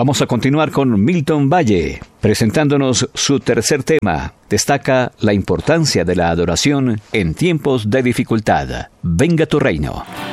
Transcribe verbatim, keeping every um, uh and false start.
Vamos a continuar con Milton Valle, presentándonos su tercer tema. Destaca la importancia de la adoración en tiempos de dificultad. Venga tu reino.